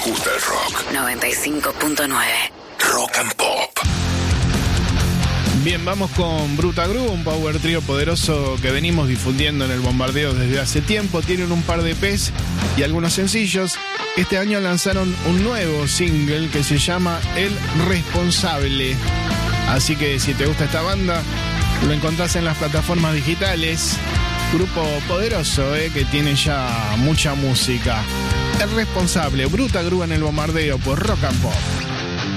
gusta el rock. 95.9 Rock and Pop. Bien, vamos con Bruta Gru, un power trio poderoso que venimos difundiendo en el bombardeo desde hace tiempo. Tienen un par de EPs y algunos sencillos. Este año lanzaron un nuevo single que se llama El Responsable. Así que si te gusta esta banda, lo encontrás en las plataformas digitales. Grupo poderoso, que tiene ya mucha música. El Responsable, Bruta Gru en el bombardeo por Rock and Pop.